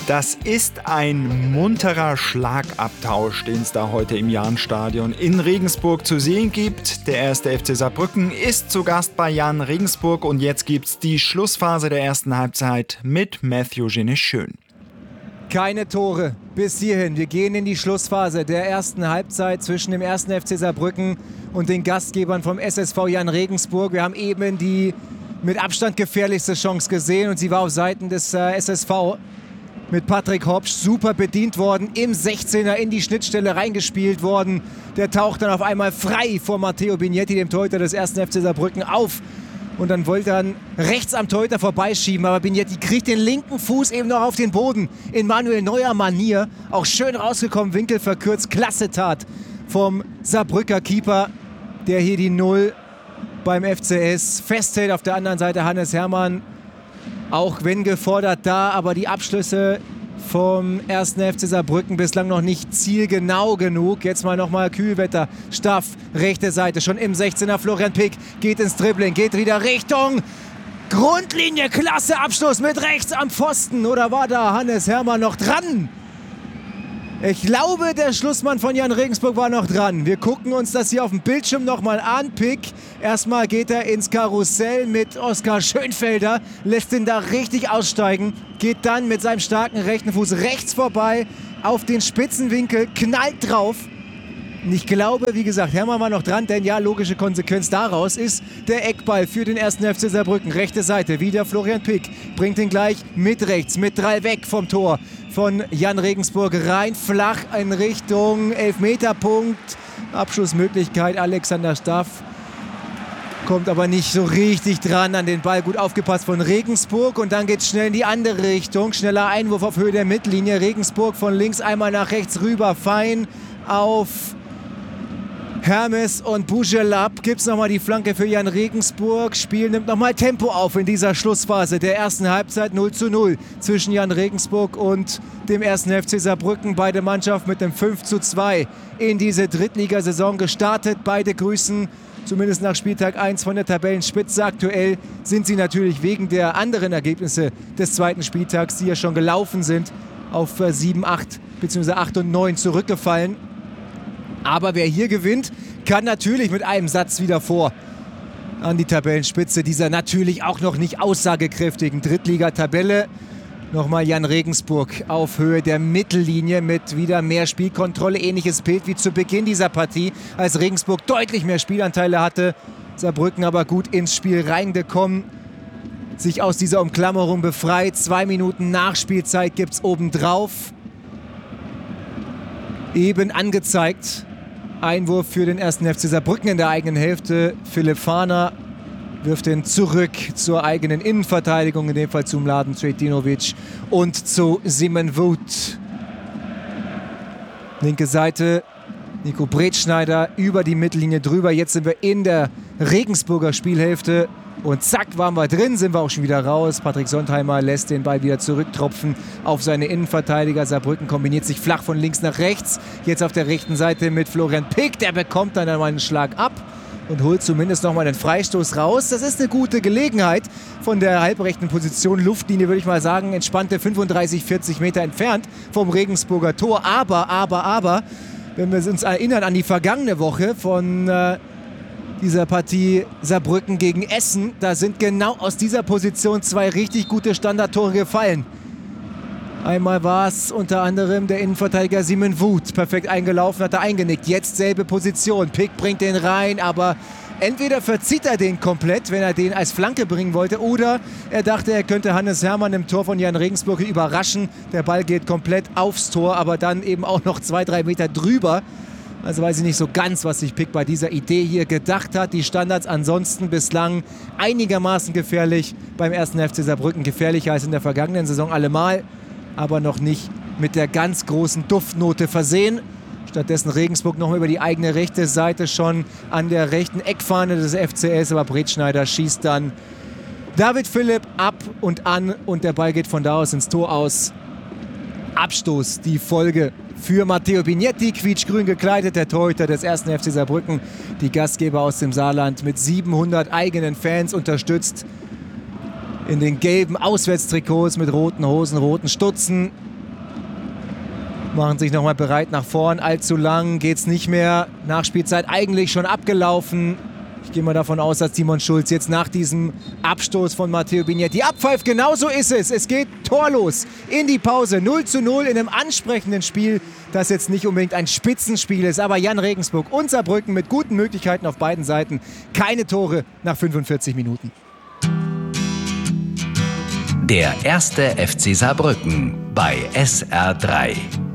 Das ist ein munterer Schlagabtausch, den es da heute im Jahnstadion in Regensburg zu sehen gibt. Der erste FC Saarbrücken ist zu Gast bei Jahn Regensburg und jetzt gibt's die Schlussphase der ersten Halbzeit mit Matthew Geneschön. Keine Tore bis hierhin. Wir gehen in die Schlussphase der ersten Halbzeit zwischen dem ersten FC Saarbrücken und den Gastgebern vom SSV Jahn Regensburg. Wir haben eben die mit Abstand gefährlichste Chance gesehen und sie war auf Seiten des SSV. Mit Patrick Hopsch super bedient worden, im 16er in die Schnittstelle reingespielt worden. Der taucht dann auf einmal frei vor Matteo Bignetti, dem Torhüter des 1. FC Saarbrücken, auf. Und dann wollte er rechts am Torhüter vorbeischieben, aber Bignetti kriegt den linken Fuß eben noch auf den Boden. In Manuel Neuer Manier, auch schön rausgekommen, Winkel verkürzt, klasse Tat vom Saarbrücker Keeper, der hier die 0 beim FCS festhält. Auf der anderen Seite Hannes Hermann, auch wenn gefordert da, aber die Abschlüsse vom 1. FC Saarbrücken bislang noch nicht zielgenau genug. Jetzt mal nochmal Kühlwetter. Staff, rechte Seite, schon im 16er. Florian Pick geht ins Dribbling, geht wieder Richtung Grundlinie. Klasse Abschluss mit rechts am Pfosten. Oder war da Hannes Hermann noch dran? Ich glaube, der Schlussmann von Jahn Regensburg war noch dran. Wir gucken uns das hier auf dem Bildschirm nochmal an. Pick, erstmal geht er ins Karussell mit Oskar Schönfelder, lässt ihn da richtig aussteigen, geht dann mit seinem starken rechten Fuß rechts vorbei auf den Spitzenwinkel, knallt drauf. Und ich glaube, wie gesagt, Hermann war noch dran, denn ja, logische Konsequenz daraus ist der Eckball für den 1. FC Saarbrücken. Rechte Seite, wieder Florian Pick, bringt ihn gleich mit rechts, mit 3 weg vom Tor von Jahn Regensburg, rein flach in Richtung Elfmeterpunkt. Abschlussmöglichkeit Alexander Staff, kommt aber nicht so richtig dran an den Ball. Gut aufgepasst von Regensburg und dann geht es schnell in die andere Richtung. Schneller Einwurf auf Höhe der Mittellinie. Regensburg von links einmal nach rechts rüber, fein auf Hermes und Bougelab. Gibt es nochmal die Flanke für Jahn Regensburg. Spiel nimmt nochmal Tempo auf in dieser Schlussphase der ersten Halbzeit. 0:0 zwischen Jahn Regensburg und dem 1. FC Saarbrücken. Beide Mannschaften mit dem 5:2 in diese Drittligasaison gestartet. Beide grüßen zumindest nach Spieltag 1 von der Tabellenspitze. Aktuell sind sie natürlich wegen der anderen Ergebnisse des zweiten Spieltags, die ja schon gelaufen sind, auf 7, 8 bzw. 8 und 9 zurückgefallen. Aber wer hier gewinnt, kann natürlich mit einem Satz wieder vor an die Tabellenspitze dieser natürlich auch noch nicht aussagekräftigen Drittligatabelle. Nochmal Jahn Regensburg auf Höhe der Mittellinie mit wieder mehr Spielkontrolle. Ähnliches Bild wie zu Beginn dieser Partie, als Regensburg deutlich mehr Spielanteile hatte. Saarbrücken aber gut ins Spiel reingekommen, sich aus dieser Umklammerung befreit. 2 Minuten Nachspielzeit gibt es obendrauf. Eben angezeigt. Einwurf für den 1. FC Saarbrücken in der eigenen Hälfte. Philipp Fahner wirft ihn zurück zur eigenen Innenverteidigung, in dem Fall zu Mladen Cvetinovic und zu Simon Wood. Linke Seite, Nico Bretschneider über die Mittellinie drüber. Jetzt sind wir in der Regensburger Spielhälfte und zack, waren wir drin, sind wir auch schon wieder raus. Patrick Sontheimer lässt den Ball wieder zurücktropfen auf seine Innenverteidiger. Saarbrücken kombiniert sich flach von links nach rechts. Jetzt auf der rechten Seite mit Florian Pick, der bekommt dann einmal einen Schlag ab und holt zumindest nochmal den Freistoß raus. Das ist eine gute Gelegenheit von der halbrechten Position. Luftlinie, würde ich mal sagen, entspannte 35, 40 Meter entfernt vom Regensburger Tor. Aber, wenn wir uns erinnern an die vergangene Woche von dieser Partie Saarbrücken gegen Essen, da sind genau aus dieser Position 2 richtig gute Standardtore gefallen. Einmal war es unter anderem der Innenverteidiger Simon Wood, perfekt eingelaufen, hat er eingenickt. Jetzt selbe Position, Pick bringt den rein, aber entweder verzieht er den komplett, wenn er den als Flanke bringen wollte, oder er dachte, er könnte Hannes Hermann im Tor von Jahn Regensburg überraschen. Der Ball geht komplett aufs Tor, aber dann eben auch noch 2-3 Meter drüber. Also weiß ich nicht so ganz, was sich Pick bei dieser Idee hier gedacht hat. Die Standards ansonsten bislang einigermaßen gefährlich beim 1. FC Saarbrücken. Gefährlicher als in der vergangenen Saison allemal, aber noch nicht mit der ganz großen Duftnote versehen. Stattdessen Regensburg noch über die eigene rechte Seite schon an der rechten Eckfahne des FCS. Aber Bretschneider schießt dann David Philipp ab und an und der Ball geht von da aus ins Tor aus. Abstoß, die Folge für Matteo Bignetti, quietschgrün gekleidet, der Torhüter des 1. FC Saarbrücken. Die Gastgeber aus dem Saarland mit 700 eigenen Fans unterstützt. In den gelben Auswärtstrikots mit roten Hosen, roten Stutzen. machen sich nochmal bereit nach vorn. Allzu lang geht's nicht mehr. Nachspielzeit eigentlich schon abgelaufen. Ich gehe mal davon aus, dass Simon Schulz jetzt nach diesem Abstoß von Matteo Vignetti abpfeift. Genauso ist es. Es geht torlos in die Pause. 0:0 in einem ansprechenden Spiel, das jetzt nicht unbedingt ein Spitzenspiel ist. Aber Jan Regensburg und Saarbrücken mit guten Möglichkeiten auf beiden Seiten. Keine Tore nach 45 Minuten. Der erste FC Saarbrücken bei SR3.